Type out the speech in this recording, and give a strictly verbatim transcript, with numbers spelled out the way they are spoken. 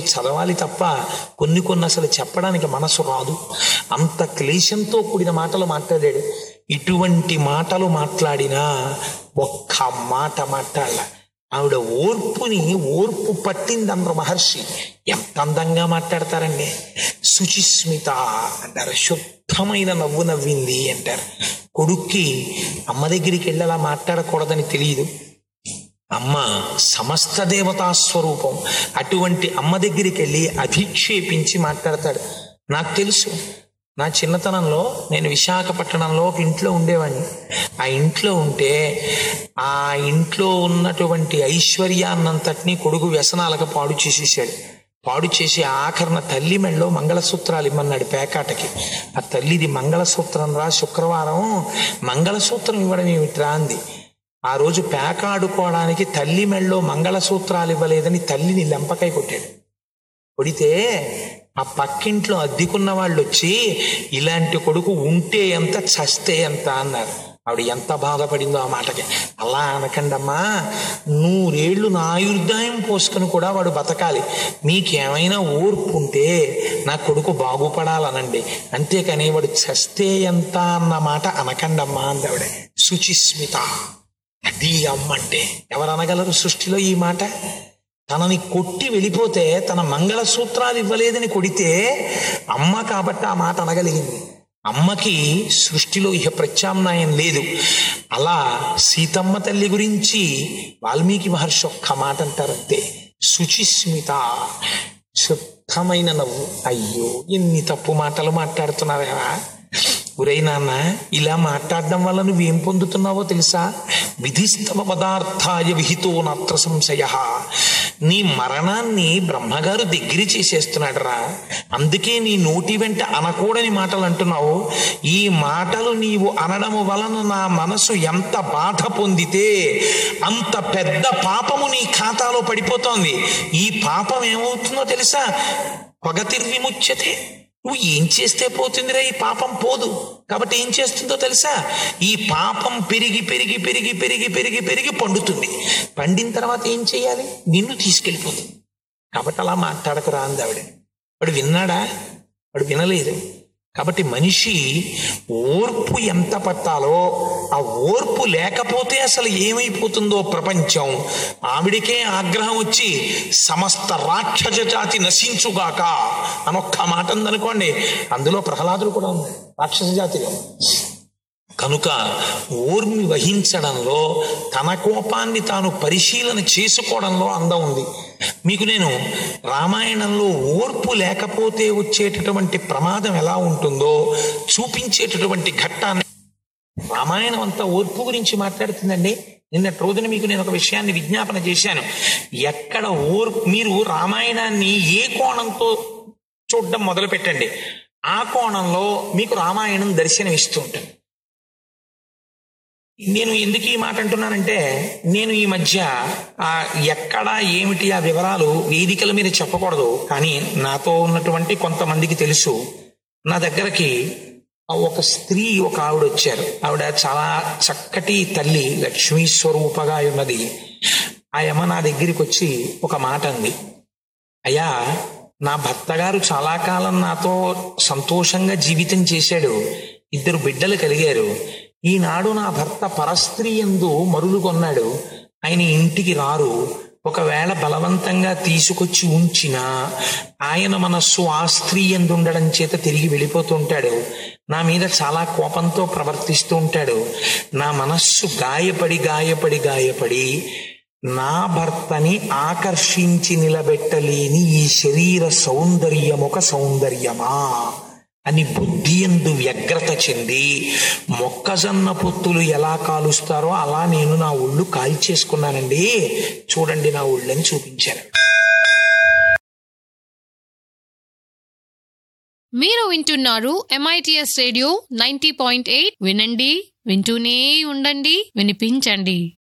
చదవాలి తప్ప కొన్ని కొన్ని అసలు చెప్పడానికి మనసు రాదు. అంత క్లేశంతో కూడిన మాటలు మాట్లాడాడు. ఇటువంటి మాటలు మాట్లాడినా ఒక్క మాట మాట్లాడాల. ఆవిడ ఓర్పుని ఓర్పు పట్టింది అందరు మహర్షి. ఎంత అందంగా మాట్లాడతారండి. శుచిస్మిత అంటారు, శుద్ధమైన నవ్వు నవ్వింది అంటారు. కొడుక్కి అమ్మ దగ్గరికి వెళ్ళి అలా మాట్లాడకూడదని తెలియదు. అమ్మ సమస్త దేవతా స్వరూపం. అటువంటి అమ్మ దగ్గరికి వెళ్ళి అధిక్షేపించి మాట్లాడతాడు. నాకు తెలుసు, నా చిన్నతనంలో నేను విశాఖపట్నంలో ఒక ఇంట్లో ఉండేవాడిని. ఆ ఇంట్లో ఉంటే ఆ ఇంట్లో ఉన్నటువంటి ఐశ్వర్యాన్నంతటినీ కొడుకు వ్యసనాలకు పాడు చేసేసాడు. పాడు చేసి ఆఖరణ తల్లి మెళ్ళలో మంగళసూత్రాలు ఇమ్మన్నాడు పేకాటకి. ఆ తల్లిది మంగళసూత్రం రా, శుక్రవారం మంగళసూత్రం ఇవ్వడం ఏమిట్రా అంది. ఆ రోజు పేకాడుకోవడానికి తల్లి మెళ్ళలో మంగళసూత్రాలు ఇవ్వలేదని తల్లిని లెంపకాయ కొట్టాడు. కొడితే ఆ పక్కింట్లో అద్దెకున్న వాళ్ళు వచ్చి ఇలాంటి కొడుకు ఉంటే ఎంత చస్తే ఎంత అన్నారు. ఆవిడ ఎంత బాధపడిందో ఆ మాటకి. అలా అనకండమ్మా, నూరేళ్లు నా ఆయుర్దాయం పోసుకొని కూడా వాడు బతకాలి. మీకేమైనా ఓర్పు ఉంటే నా కొడుకు బాగుపడాలనండి, అంతేకాని వాడు చస్తే ఎంత అన్న మాట అనకండమ్మా అంది ఆవిడ. శుచిస్మిత, అది అమ్మ అంటే. ఎవరు అనగలరు సృష్టిలో ఈ మాట? తనని కొట్టి వెళ్ళిపోతే తన మంగళసూత్రాలు ఇవ్వలేదని కొడితే అమ్మ కాబట్టి ఆ మాట అనగలిగింది. అమ్మకి సృష్టిలో ఇహ ప్రత్యామ్నాయం లేదు. అలా సీతమ్మ తల్లి గురించి వాల్మీకి మహర్షి ఒక్క మాట అంటారంతే, శుచిస్మిత, శుద్ధమైన నవ్వు. అయ్యో ఎన్ని తప్పు మాటలు మాట్లాడుతున్నారా. ఒరే నాన్న, ఇలా మాట్లాడడం వల్ల నువ్వేం పొందుతున్నావో తెలుసా? విధిస్తమ పదార్థాయ విహితో నాత్ర సంశయ. నీ మరణాన్ని బ్రహ్మగారు దగ్గర చేసేస్తున్నాడు రా, అందుకే నీ నోటి వెంట అనకూడని మాటలు అంటున్నావు. ఈ మాటలు నీవు అనడము వలన నా మనసు ఎంత బాధ పొందితే అంత పెద్ద పాపము నీ ఖాతాలో పడిపోతోంది. ఈ పాపం ఏమవుతుందో తెలుసా? పగతిర్విముచ్యతే. నువ్వు ఏం చేస్తే పోతుందిరా ఈ పాపం? పోదు. కాబట్టి ఏం చేస్తుందో తెలుసా? ఈ పాపం పెరిగి పెరిగి పెరిగి పెరిగి పెరిగి పెరిగి పండుతుంది. పండిన తర్వాత ఏం చేయాలి? నిన్ను తీసుకెళ్ళిపోతుంది. కాబట్టి అలా మాట్లాడకురా అంది ఆవిడ. వాడు విన్నాడా? వాడు వినలేదు. కాబట్టి మనిషి ఓర్పు ఎంత పట్టాలో, ఆ ఓర్పు లేకపోతే అసలు ఏమైపోతుందో ప్రపంచం. ఆవిడికే ఆగ్రహం వచ్చి సమస్త రాక్షస జాతి నశించుగాక అనొక్క మాట ఉందనుకోండి, అందులో ప్రహ్లాదుడు కూడా ఉంది రాక్షస జాతిలో. కనుక ఓర్మి వహించడంలో, తన కోపాన్ని తాను పరిశీలన చేసుకోవడంలో అందం ఉంది. మీకు నేను రామాయణంలో ఓర్పు లేకపోతే వచ్చేటటువంటి ప్రమాదం ఎలా ఉంటుందో చూపించేటటువంటి ఘట్టాన్ని. రామాయణం అంతా ఓర్పు గురించి మాట్లాడుతుందండి. నిన్నటి రోజున మీకు నేను ఒక విషయాన్ని విజ్ఞాపన చేశాను. ఎక్కడ ఓర్పు, మీరు రామాయణాన్ని ఏ కోణంతో చూడడం మొదలు పెట్టండి, ఆ కోణంలో మీకు రామాయణం దర్శనం ఇస్తూ ఉంటుంది. నేను ఎందుకు ఈ మాట అంటున్నానంటే, నేను ఈ మధ్య ఆ ఎక్కడ ఏమిటి ఆ వివరాలు వేదికల మీద చెప్పకూడదు, కానీ నాతో ఉన్నటువంటి కొంతమందికి తెలుసు. నా దగ్గరకి ఒక స్త్రీ, ఒక ఆవిడ వచ్చారు. ఆవిడ చాలా చక్కటి తల్లి, లక్ష్మీ స్వరూపగా ఉన్నది. ఆయమ్మ నా దగ్గరికి వచ్చి ఒక మాట అంది. అయ్యా, నా భర్త గారు చాలా కాలం నాతో సంతోషంగా జీవితం చేశాడు, ఇద్దరు బిడ్డలు కలిగారు. ఈనాడు నా భర్త పరస్త్రీ యందు మరులు కొన్నాడు. ఆయన ఇంటికి రారు. ఒకవేళ బలవంతంగా తీసుకొచ్చి ఉంచినా ఆయన మనస్సు ఆ స్త్రీ యందు ఉండడం చేత తిరిగి వెళ్ళిపోతుంటాడు. నా మీద చాలా కోపంతో ప్రవర్తిస్తూ ఉంటాడు. నా మనస్సు గాయపడి గాయపడి గాయపడి నా భర్తని ఆకర్షించి నిలబెట్టలేని ఈ శరీర సౌందర్యమొక సౌందర్యమా అని బుద్ధి యందు వ్యగ్రత చెంది మొక్కజొన్న పొత్తులు ఎలా కాలుస్తారో అలా నేను నా ఒళ్ళు కాల్చేసుకున్నానండి, చూడండి నా ఒళ్ళని చూపించాను. మీరు వింటున్నారు MITS radio ninety point eight. వినండి, వింటూనే ఉండండి, వినిపించండి.